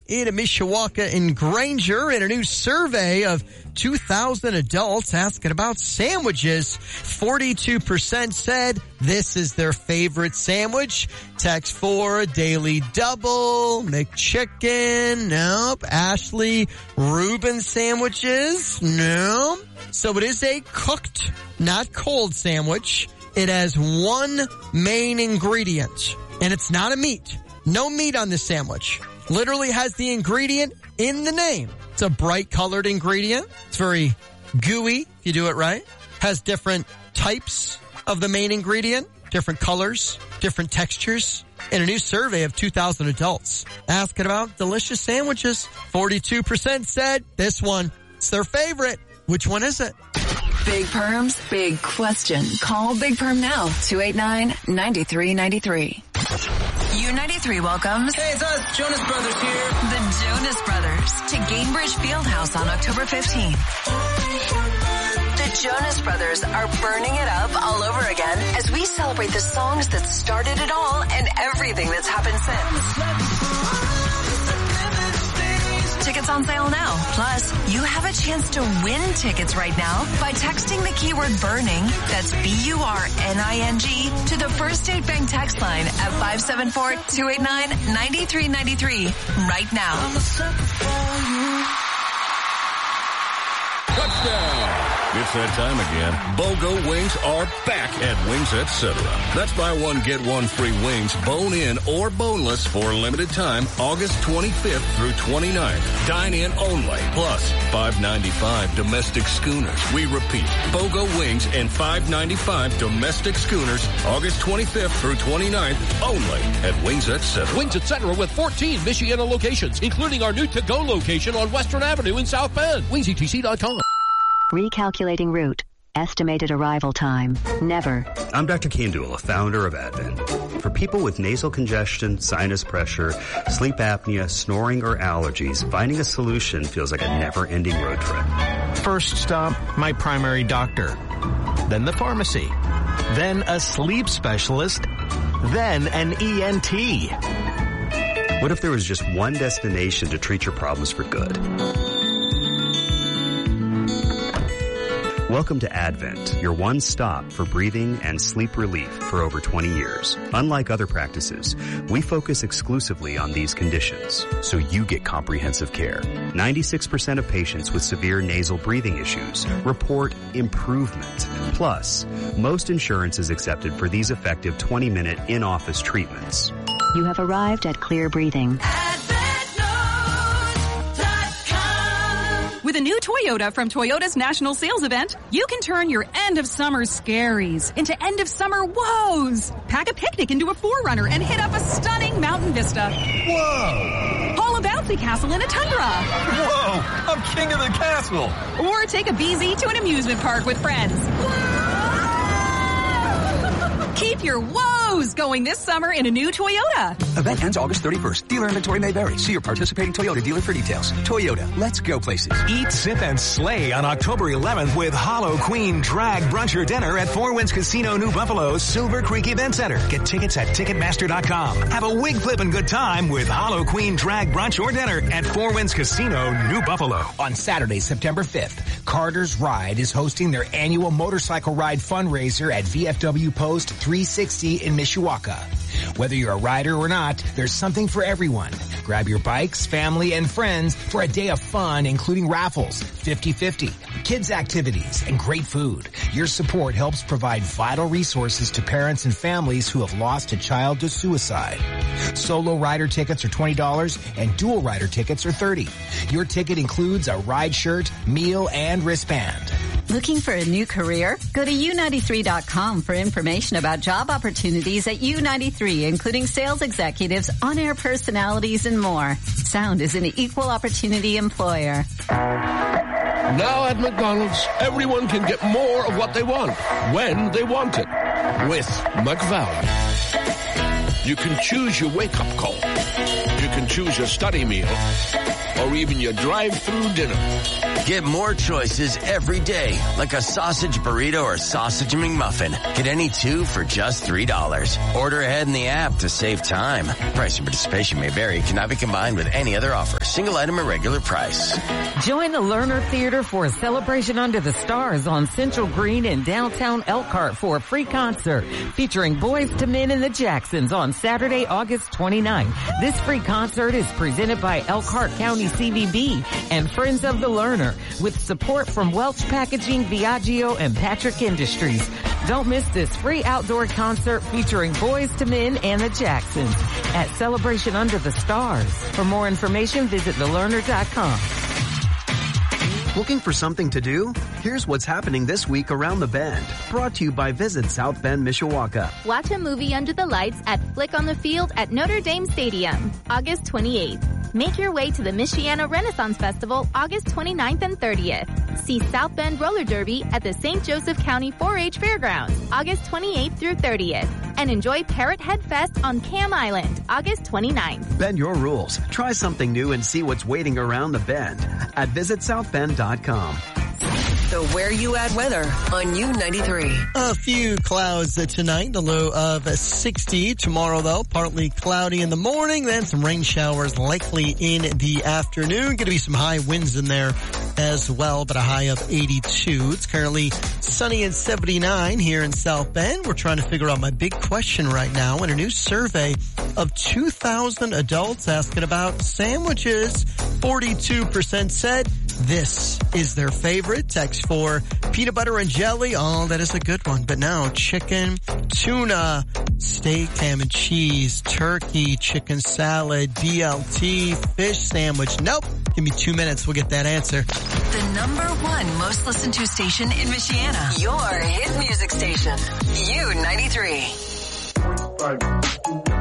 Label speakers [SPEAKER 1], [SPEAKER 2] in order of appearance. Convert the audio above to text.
[SPEAKER 1] in Mishawaka and Granger. In a new survey of 2,000 adults asking about sandwiches, 42% said this is their favorite sandwich. Text 4, Daily Double, McChicken, nope. Ashley, Reuben sandwiches, no. So it is a cooked, not cold sandwich. It has one main ingredient, and it's not a meat. No meat on this sandwich. Literally has the ingredient in the name. It's a bright colored ingredient. It's very gooey, if you do it right. Has different types of the main ingredient, different colors, different textures. In a new survey of 2,000 adults asking about delicious sandwiches, 42% said this one. It's their favorite. Which one is it?
[SPEAKER 2] Big Perm's big question. Call Big Perm now, 289-9393. U93 welcomes...
[SPEAKER 3] Hey, it's us, Jonas Brothers here.
[SPEAKER 2] The Jonas Brothers to Gainbridge Fieldhouse on October 15th. The Jonas Brothers are burning it up all over again as we celebrate the songs that started it all and everything that's happened since. Tickets on sale now. Plus, you have a chance to win tickets right now by texting the keyword burning, that's BURNING, to the First State Bank text line at 574-289-9393 right now.
[SPEAKER 4] Touchdown! It's that time again. BOGO wings are back at Wings Etc. That's buy one, get one free wings, bone in or boneless for a limited time, August 25th through 29th. Dine in only. Plus, $5.95 domestic schooners. We repeat, BOGO wings and $5.95 domestic schooners, August 25th through 29th, only at Wings Etc.
[SPEAKER 5] Wings Etc. with 14 Michiana locations, including our new to-go location on Western Avenue in South Bend. WingsETC.com.
[SPEAKER 6] Recalculating route. Estimated arrival time. Never.
[SPEAKER 7] I'm Dr. Kandula, founder of Advent. For people with nasal congestion, sinus pressure, sleep apnea, snoring, or allergies, finding a solution feels like a never-ending road trip.
[SPEAKER 8] First stop, my primary doctor. Then the pharmacy. Then a sleep specialist. Then an ENT.
[SPEAKER 7] What if there was just one destination to treat your problems for good? Welcome to Advent, your one stop for breathing and sleep relief for over 20 years. Unlike other practices, we focus exclusively on these conditions, so you get comprehensive care. 96% of patients with severe nasal breathing issues report improvement. Plus, most insurance is accepted for these effective 20-minute in-office treatments.
[SPEAKER 6] You have arrived at Clear Breathing.
[SPEAKER 9] With a new Toyota from Toyota's National Sales Event, you can turn your end-of-summer scaries into end-of-summer woes. Pack a picnic into a 4Runner and hit up a stunning mountain vista.
[SPEAKER 10] Whoa!
[SPEAKER 9] Haul a bouncy castle in a Tundra.
[SPEAKER 10] Whoa! I'm king of the castle!
[SPEAKER 9] Or take a BZ to an amusement park with friends. Keep your woes going this summer in a new Toyota.
[SPEAKER 11] Event ends August 31st. Dealer inventory may vary. See your participating Toyota dealer for details. Toyota, let's go places.
[SPEAKER 12] Eat, sip, and slay on October 11th with Hollow Queen Drag Brunch or Dinner at Four Winds Casino New Buffalo's Silver Creek Event Center. Get tickets at Ticketmaster.com. Have a wig flippin' good time with Hollow Queen Drag Brunch or Dinner at Four Winds Casino New Buffalo.
[SPEAKER 13] On Saturday, September 5th, Carter's Ride is hosting their annual motorcycle ride fundraiser at VFW Post 360 in Mishawaka. Whether you're a rider or not, there's something for everyone. Grab your bikes, family, and friends for a day of fun, including raffles, 50-50, kids activities, and great food. Your support helps provide vital resources to parents and families who have lost a child to suicide. Solo rider tickets are $20 and dual rider tickets are $30. Your ticket includes a ride shirt, meal, and wristband.
[SPEAKER 14] Looking for a new career? Go to U93.com for information about job opportunities at U93, including sales executives, on-air personalities, and more. Sound is an equal opportunity employer.
[SPEAKER 5] Now at McDonald's, everyone can get more of what they want, when they want it, with McValue. You can choose your wake-up call. You can choose your study meal, or even your drive-through dinner.
[SPEAKER 15] Get more choices every day, like a sausage burrito or sausage McMuffin. Get any two for just $3. Order ahead in the app to save time. Price and participation may vary. Cannot be combined with any other offer. Single item at regular price.
[SPEAKER 16] Join the Lerner Theater for a celebration under the stars on Central Green in downtown Elkhart for a free concert featuring Boyz II Men and the Jacksons on Saturday, August 29th. This free concert is presented by Elkhart County CVB and Friends of the Lerner with support from Welch Packaging, Viaggio, and Patrick Industries. Don't miss this free outdoor concert featuring Boyz II Men and the Jacksons at Celebration Under the Stars. For more information, visit thelerner.com.
[SPEAKER 17] Looking for something to do? Here's what's happening this week around the Bend. Brought to you by Visit South Bend, Mishawaka.
[SPEAKER 18] Watch a movie under the lights at Flick on the Field at Notre Dame Stadium, August 28th. Make your way to the Michiana Renaissance Festival, August 29th and 30th. See South Bend Roller Derby at the St. Joseph County 4-H Fairgrounds, August 28th through 30th. And enjoy Parrot Head Fest on Cam Island, August 29th.
[SPEAKER 17] Bend your rules. Try something new and see what's waiting around the Bend at visitsouthbend.com.
[SPEAKER 2] The Where You At weather on U93.
[SPEAKER 1] A few clouds tonight, the low of 60. Tomorrow, though, partly cloudy in the morning, then some rain showers likely in the afternoon. Going to be some high winds in there as well, but a high of 82. It's currently sunny and 79 here in South Bend. We're trying to figure out my big question right now in a new survey of 2,000 adults asking about sandwiches. 42% said this is their favorite. Text for peanut butter and jelly. Oh, that is a good one. But now chicken, tuna, steak, ham and cheese, turkey, chicken salad, BLT, fish sandwich. Nope. Give me 2 minutes. We'll get that answer.
[SPEAKER 2] The #1 most listened to station in Michiana. Your hit music station. U93.